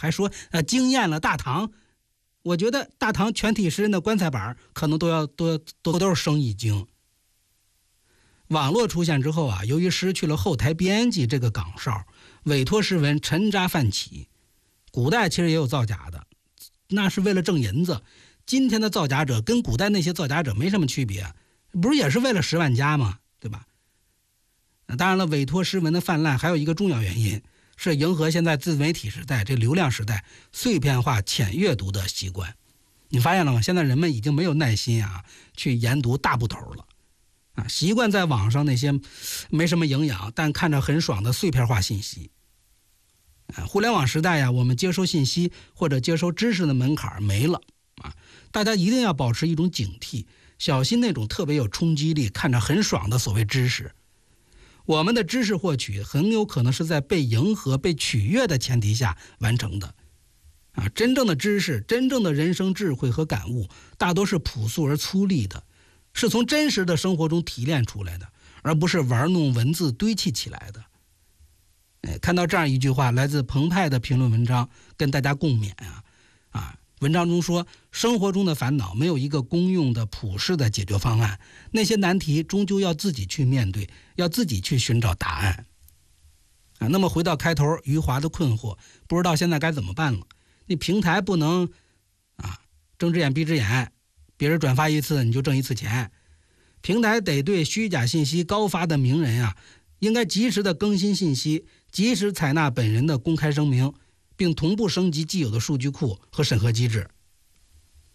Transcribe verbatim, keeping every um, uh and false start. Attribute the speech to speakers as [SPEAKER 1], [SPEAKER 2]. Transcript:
[SPEAKER 1] 还说呃惊艳了大唐。我觉得大唐全体诗人的棺材板可能都要都都都是生一惊。网络出现之后啊，由于失去了后台编辑这个岗哨，委托诗文沉渣泛起。古代其实也有造假的，那是为了挣银子。今天的造假者跟古代那些造假者没什么区别，不是也是为了十万加吗？对吧？当然了，委托诗文的泛滥还有一个重要原因，是迎合现在自媒体时代这流量时代碎片化浅阅读的习惯。你发现了吗？现在人们已经没有耐心啊去研读大部头了啊，习惯在网上那些没什么营养但看着很爽的碎片化信息。啊，互联网时代呀，我们接收信息或者接收知识的门槛没了啊，大家一定要保持一种警惕，小心那种特别有冲击力、看着很爽的所谓知识。我们的知识获取很有可能是在被迎合、被取悦的前提下完成的。啊，真正的知识、真正的人生智慧和感悟，大多是朴素而粗粝的，是从真实的生活中提炼出来的，而不是玩弄文字堆砌起来的。哎，看到这样一句话，来自澎湃的评论文章，跟大家共勉啊！啊，文章中说，生活中的烦恼没有一个公用的、普世的解决方案，那些难题终究要自己去面对，要自己去寻找答案。啊，那么回到开头余华的困惑，不知道现在该怎么办了。你平台不能啊睁只眼闭只眼，别人转发一次你就挣一次钱。平台得对虚假信息高发的名人啊，应该及时的更新信息，及时采纳本人的公开声明，并同步升级既有的数据库和审核机制。